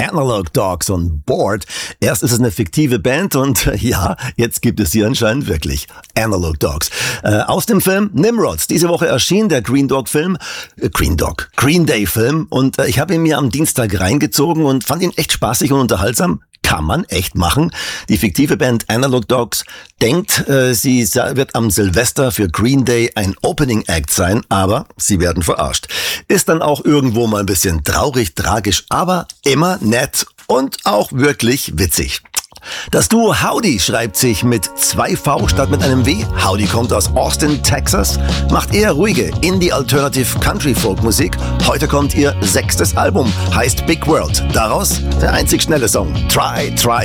Analog Dogs on Board. Erst ist es eine fiktive Band und ja, jetzt gibt es sie anscheinend wirklich. Analog Dogs. Aus dem Film Nimrods. Diese Woche erschien der Green Day Film und ich habe ihn mir am Dienstag reingezogen und fand ihn echt spaßig und unterhaltsam. Kann man echt machen. Die fiktive Band Analog Dogs denkt, sie wird am Silvester für Green Day ein Opening Act sein, aber sie werden verarscht. Ist dann auch irgendwo mal ein bisschen traurig, tragisch, aber immer nett und auch wirklich witzig. Das Duo Howdy schreibt sich mit 2 V statt mit einem W. Howdy kommt aus Austin, Texas, macht eher ruhige Indie-Alternative Country-Folk-Musik. Heute kommt ihr 6. Album, heißt Big World. Daraus der einzig schnelle Song, Try, Try.